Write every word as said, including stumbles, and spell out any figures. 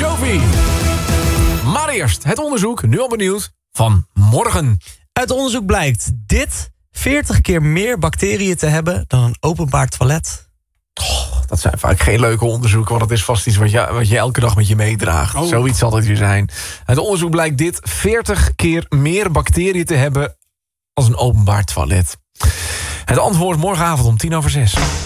Jovi. Maar eerst het onderzoek, nu al benieuwd, van morgen. Uit onderzoek blijkt dit veertig keer meer bacteriën te hebben dan een openbaar toilet. Oh, dat zijn vaak geen leuke onderzoeken, want het is vast iets wat je, wat je elke dag met je meedraagt. Oh. Zoiets zal het weer zijn. Uit onderzoek blijkt dit veertig keer meer bacteriën te hebben als een openbaar toilet. Het antwoord morgenavond om tien over zes.